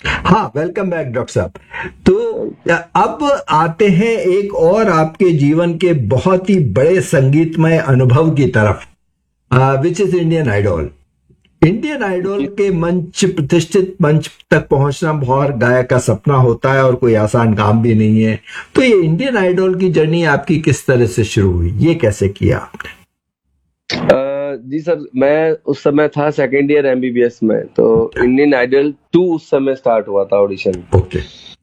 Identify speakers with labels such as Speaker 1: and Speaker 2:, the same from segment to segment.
Speaker 1: हाँ, welcome back doctor साहब। तो अब आते हैं एक और आपके जीवन के बहुत ही बड़े संगीतमय अनुभव की तरफ, which is Indian idol. Indian idol के मंच, प्रतिष्ठित मंच तक पहुंचना बहुत गायक का सपना होता है और कोई आसान काम भी नहीं है। तो ये इंडियन आइडल की जर्नी आपकी किस तरह से शुरू हुई, ये कैसे किया आपने?
Speaker 2: जी सर, मैं उस समय था सेकेंड ईयर एमबीबीएस में, तो इंडियन आइडल 2 उस समय स्टार्ट हुआ था ऑडिशन।
Speaker 1: ओके।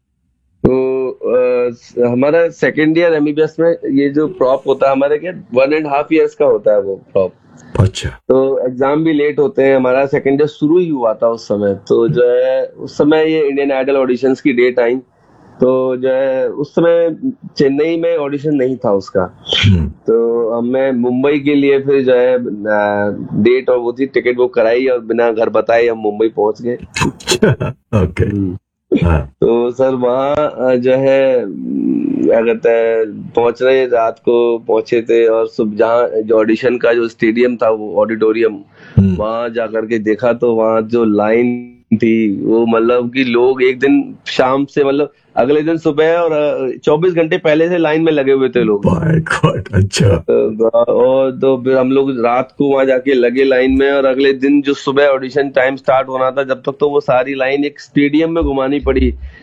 Speaker 2: तो हमारा सेकेंड ईयर एमबीबीएस में ये जो प्रॉप होता है हमारे क्या 1.5 ईयर्स का होता है वो प्रॉप।
Speaker 1: अच्छा।
Speaker 2: तो एग्जाम भी लेट होते हैं। हमारा सेकेंड ईयर शुरू ही हुआ था उस समय। तो जो है उस समय ये इंडियन आइडल ऑडिशंस की डेट आई, तो जो है उस समय चेन्नई में ऑडिशन नहीं था उसका। तो हमें मुंबई के लिए फिर जो है डेट और वो थी, टिकट बुक कराई और बिना घर बताए हम मुंबई पहुंच गए।
Speaker 1: ओके। हाँ।
Speaker 2: तो सर वहाँ जो है क्या कहते हैं, पहुंच रहे रात को पहुंचे थे, और सुबह जहाँ जो ऑडिशन का जो स्टेडियम था वो ऑडिटोरियम, वहां जाकर के देखा तो वहाँ जो लाइन थी वो मतलब कि लोग एक दिन शाम से मतलब अगले दिन सुबह और 24 घंटे पहले से लाइन में लगे हुए थे लोग।
Speaker 1: Bye God. अच्छा।
Speaker 2: और तो फिर हम लोग रात को वहां जाके लगे लाइन में, और अगले दिन जो सुबह ऑडिशन टाइम स्टार्ट होना था जब तक तो वो सारी लाइन एक स्टेडियम में घुमानी पड़ी।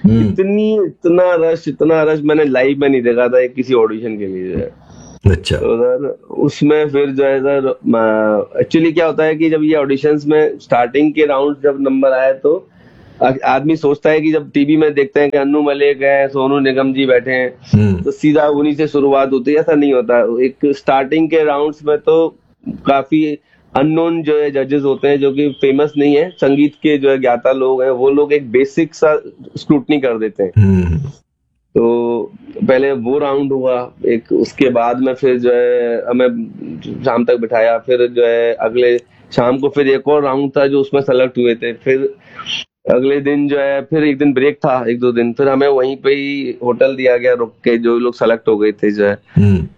Speaker 2: इतना रश मैंने लाइव में नहीं देखा था किसी ऑडिशन के लिए जो है।
Speaker 1: अच्छा।
Speaker 2: तो सर उसमें फिर जो है सर एक्चुअली क्या होता है कि जब ये ऑडिशंस में स्टार्टिंग के राउंड जब नंबर आए तो आदमी सोचता है कि जब टीवी में देखते हैं कि अन्नू मलिक है, सोनू निगम जी बैठे हैं, तो सीधा उन्हीं से शुरुआत होती है। ऐसा नहीं होता। एक स्टार्टिंग के राउंड्स में तो काफी अननोन जो है जजेस होते हैं, जो कि फेमस नहीं है, संगीत के जो है ज्ञाता लोग हैं, वो लोग एक बेसिक सा स्क्रूटनी कर देते हैं। तो पहले वो राउंड हुआ एक, उसके बाद में फिर जो है हमें शाम तक बिठाया। फिर जो है अगले शाम को फिर एक और राउंड था जो उसमें सेलेक्ट हुए थे। फिर अगले दिन जो है फिर एक दिन ब्रेक था, 1-2 दिन, फिर हमें वहीं पे ही होटल दिया गया रुक के, जो लोग सेलेक्ट हो गए थे जो है।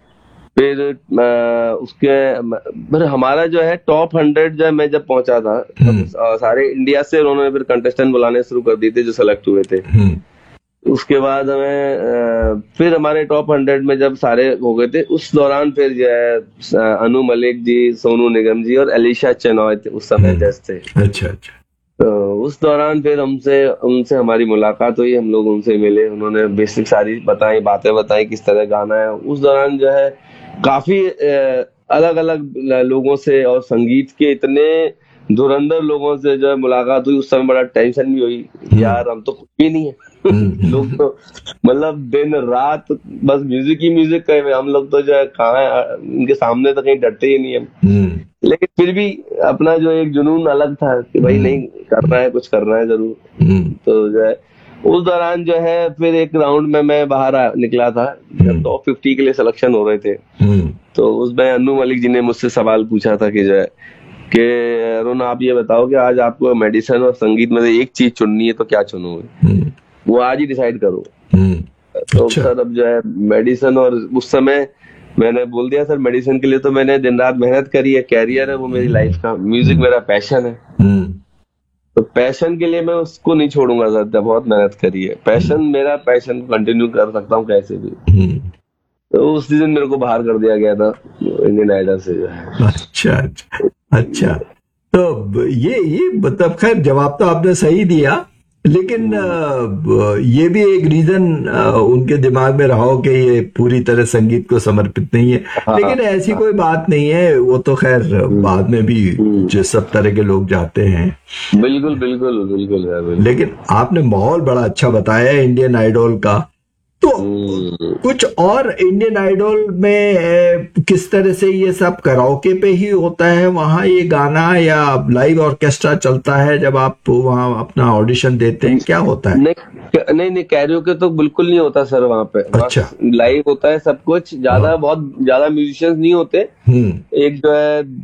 Speaker 2: फिर उसके फिर हमारा जो है टॉप 100 जो है मैं जब पहुंचा था, सारे इंडिया से उन्होंने फिर कंटेस्टेंट बुलाने शुरू कर दिए थे जो सेलेक्ट हुए थे। उसके बाद हमें फिर हमारे टॉप 100 में जब सारे हो गए थे, उस दौरान फिर जो है अनु मलिक जी, सोनू निगम जी और एलिशा चेनॉय थे उस समय जज थे।
Speaker 1: अच्छा अच्छा।
Speaker 2: तो उस दौरान फिर उनसे हमारी मुलाकात हुई, हम लोग उनसे मिले, उन्होंने बेसिक सारी बातें बताई किस तरह गाना है। उस दौरान जो है काफी अलग अलग लोगों से और संगीत के इतने धुरंधर लोगों से जो है मुलाकात हुई। उस समय बड़ा टेंशन भी हुई, यार हम तो कुछ भी नहीं है। लोग तो मतलब दिन रात बस म्यूजिक ही म्यूजिक कर रहे, हम लोग तो जो है कहाँ उनके सामने तो कहीं डरते ही नहीं हम। लेकिन फिर भी अपना जो एक जुनून अलग था कि भाई नहीं करना है, कुछ करना है जरूर। तो जो है उस दौरान जो है फिर एक राउंड में मैं बाहर निकला था जब टॉप 50 के लिए सिलेक्शन हो रहे थे। तो उसमें अन्नू मलिक जी ने मुझसे सवाल पूछा था कि जो है कि अरुण आप ये बताओ कि आज आपको मेडिसिन और संगीत में से एक चीज चुननी है तो क्या चुनोगे, वो आज ही डिसाइड करो। तो
Speaker 1: अच्छा।
Speaker 2: सर अब जो है मेडिसिन, और उस समय मैंने बोल दिया सर मेडिसिन के लिए तो मैंने दिन रात मेहनत करी है, कैरियर है वो मेरी लाइफ का, म्यूजिक मेरा पैशन है। तो पैशन के लिए मैं उसको नहीं छोड़ूंगा सर, जब बहुत मेहनत करी है, पैशन मेरा पैशन कंटिन्यू कर सकता हूँ कैसे भी। तो उस दिन मेरे को बाहर कर दिया गया था इंडियन आइडल से जो है।
Speaker 1: अच्छा अच्छा अच्छा। तो ये मतलब खैर जवाब तो आपने सही दिया, लेकिन ये भी एक रीजन उनके दिमाग में रहा हो कि ये पूरी तरह संगीत को समर्पित नहीं है। लेकिन ऐसी कोई बात नहीं है, वो तो खैर बाद में भी जो सब तरह के लोग जाते हैं।
Speaker 2: बिल्कुल बिल्कुल बिल्कुल बिल्कुल।
Speaker 1: लेकिन आपने माहौल बड़ा अच्छा बताया है इंडियन आइडल का। तो कुछ और इंडियन आइडल में किस तरह से ये सब कराओके पे ही होता है वहाँ ये गाना, या लाइव ऑर्केस्ट्रा चलता है जब आप वहाँ अपना ऑडिशन देते हैं, क्या होता है?
Speaker 2: नहीं कैरियोके तो बिल्कुल नहीं होता सर वहाँ पे।
Speaker 1: अच्छा।
Speaker 2: लाइव होता है सब कुछ, बहुत ज्यादा म्यूजिशियंस नहीं होते। एक जो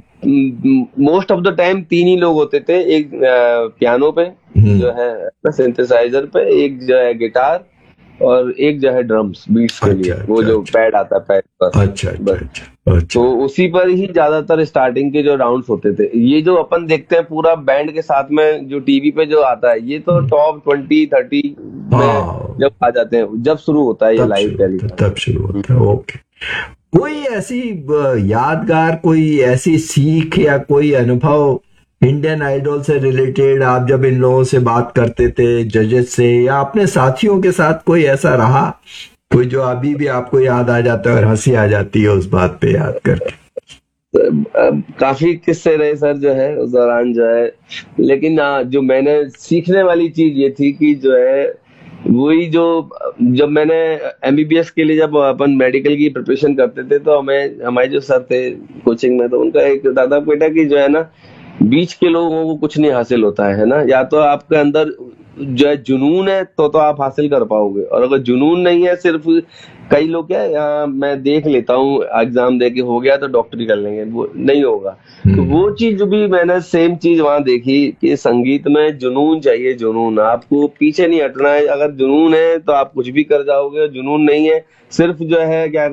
Speaker 2: है मोस्ट ऑफ द टाइम 3 ही लोग होते थे, एक पियानो पे जो है सिंथेसाइजर पे, एक जो है गिटार, और एक जो है ड्रम्स बीट्स के लिए, वो जो पैड आता है पैड पर।
Speaker 1: अच्छा अच्छा।
Speaker 2: तो उसी पर ही ज्यादातर स्टार्टिंग के जो राउंड्स होते थे। ये जो अपन देखते हैं पूरा बैंड के साथ में जो टीवी पे जो आता है, ये तो टॉप 20-30 में जब आ जाते हैं, जब शुरू होता है ये लाइव टेलीकास्ट,
Speaker 1: तब शुरू होता है। ओके, कोई ऐसी यादगार, कोई ऐसी सीख या कोई अनुभव इंडियन आइडल से रिलेटेड, आप जब इन लोगों से बात करते थे, जजेस से या अपने साथियों के साथ, कोई ऐसा रहा कोई जो अभी भी आपको याद आ जाता है और हंसी आ जाती है उस बात पे याद करके?
Speaker 2: काफी किस्से रहे सर जो है उस दौरान जो है, लेकिन जो मैंने सीखने वाली चीज ये थी कि जो है वही जो, जब मैंने एमबीबीएस के लिए जब अपन मेडिकल की प्रिपरेशन करते थे, तो हमारे जो सर थे कोचिंग में, तो उनका एक दादा बेटा की जो है ना, बीच के लोगों को कुछ नहीं हासिल होता है ना, या तो आपके अंदर जो है जुनून है तो आप हासिल कर पाओगे, और अगर जुनून नहीं है, सिर्फ कई लोग क्या मैं देख लेता हूँ एग्जाम दे के हो गया तो डॉक्टरी कर लेंगे, वो नहीं होगा। तो वो चीज भी मैंने सेम चीज वहां देखी कि संगीत में जुनून चाहिए, जुनून, आपको पीछे नहीं हटना है। अगर जुनून है तो आप कुछ भी कर जाओगे, जुनून नहीं है, सिर्फ जो है क्या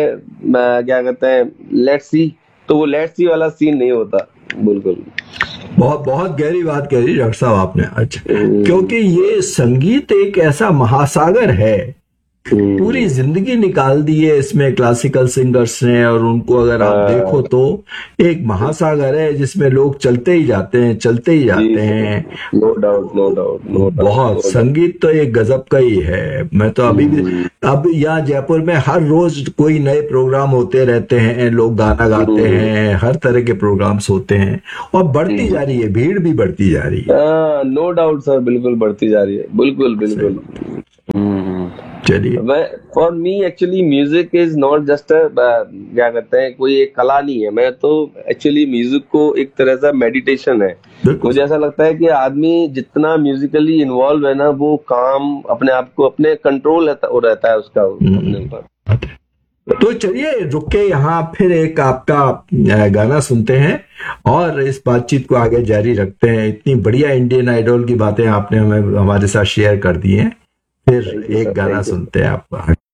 Speaker 2: कहते हैं लेट्स सी, तो वो लेट्स सी वाला सीन नहीं होता। बिल्कुल,
Speaker 1: बहुत बहुत गहरी बात कह रही डॉक्टर साहब आपने। अच्छा, क्योंकि ये संगीत एक ऐसा महासागर है, पूरी जिंदगी निकाल दी है इसमें क्लासिकल सिंगर्स ने, और उनको अगर आप देखो तो एक महासागर है जिसमें लोग चलते ही जाते हैं, चलते ही जाते हैं।
Speaker 2: No doubt, no doubt, no doubt.
Speaker 1: बहुत संगीत तो एक गजब का ही है। मैं तो अभी भी, अब यहाँ जयपुर में हर रोज कोई नए प्रोग्राम होते रहते हैं, लोग गाना गाते हैं, हर तरह के प्रोग्राम्स होते हैं, और बढ़ती जा रही है, भीड़ भी बढ़ती जा रही है।
Speaker 2: नो डाउट सर, बिल्कुल बढ़ती जा रही है, बिल्कुल बिल्कुल।
Speaker 1: चलिए,
Speaker 2: for me actually music is not just क्या कहते हैं, कोई एक कला नहीं है। मैं तो एक्चुअली म्यूजिक को एक तरह से मेडिटेशन है। मुझे ऐसा लगता है कि आदमी जितना म्यूजिकली इन्वॉल्व है ना, वो काम अपने आप को, अपने कंट्रोल रहता है उसका अपने ऊपर।
Speaker 1: तो चलिए रुक के यहाँ फिर एक आपका गाना सुनते हैं और इस बातचीत को आगे जारी रखते हैं। इतनी बढ़िया इंडियन आइडल की बातें आपने हमें हमारे साथ शेयर कर दी हैं। फिर एक गाना सुनते हैं आपका।